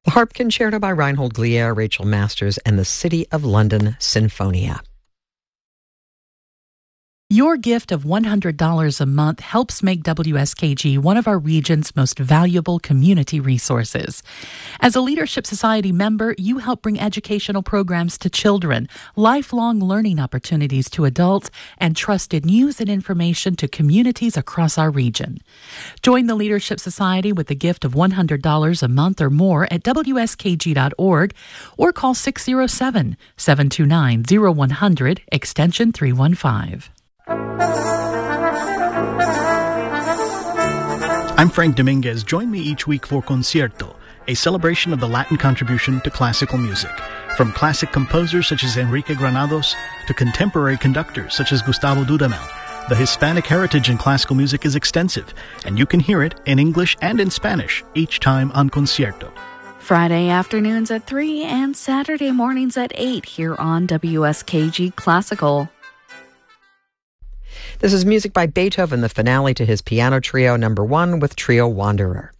The Harp Concerto by Reinhold Glier, Rachel Masters, and the City of London Sinfonia. Your gift of $100 a month helps make WSKG one of our region's most valuable community resources. As a Leadership Society member, you help bring educational programs to children, lifelong learning opportunities to adults, and trusted news and information to communities across our region. Join the Leadership Society with a gift of $100 a month or more at WSKG.org or call 607-729-0100, extension 315. I'm Frank Dominguez. Join me each week for Concierto, a celebration of the Latin contribution to classical music. From classic composers such as Enrique Granados to contemporary conductors such as Gustavo Dudamel, the Hispanic heritage in classical music is extensive, and you can hear it in English and in Spanish each time on Concierto. Friday afternoons at 3 and Saturday mornings at 8 here on WSKG Classical. This is music by Beethoven, the finale to his piano trio number 1 with Trio Wanderer.